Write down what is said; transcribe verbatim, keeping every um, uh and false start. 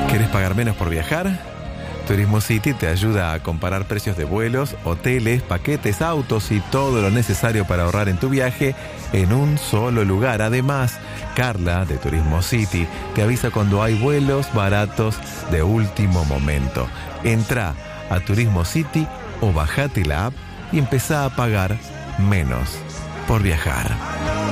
¿Querés pagar menos por viajar? Turismo City te ayuda a comparar precios de vuelos, hoteles, paquetes, autos y todo lo necesario para ahorrar en tu viaje en un solo lugar. Además, Carla de Turismo City te avisa cuando hay vuelos baratos de último momento. Entrá a Turismo City o bajate la app y empezá a pagar menos por viajar.